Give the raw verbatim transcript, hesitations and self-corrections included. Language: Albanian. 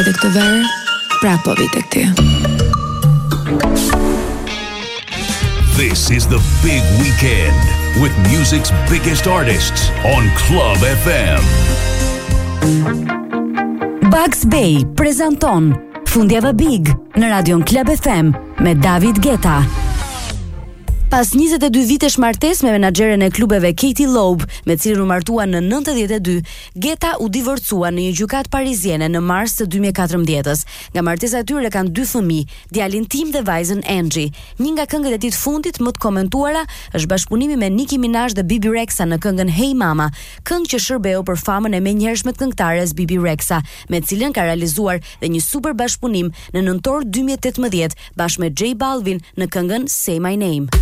Edhe këtë verë, prap po vi tek ty. This is the big weekend with music's biggest artists on Club F M. Bugs Bay prezanton Fundjava Big në Radion Club F M me David Guetta. Pas njëzet e dy vitesh martesë me menaxheren e klubeve Katie Loeb, me cilën u martua në nëntëdhjetë e dy, Guetta u divorcua në një gjykatë pariziane në mars të dy mijë e katërmbëdhjetë. Nga martesa e tyre kanë dy fëmijë, djalin Tim dhe vajzën Angie. Një nga këngët e tij të fundit më të komentuara është bashkëpunimi me Nicki Minaj dhe Bibi Rexha në këngën Hey Mama, këngë që shërbeu për famën e menjëhershme të këngëtares Bibi Rexha, me cilën ka realizuar dhe një super bashkëpunim në nëntor dy mijë e tetëmbëdhjetë bashkë me J Balvin në këngën Say My Name.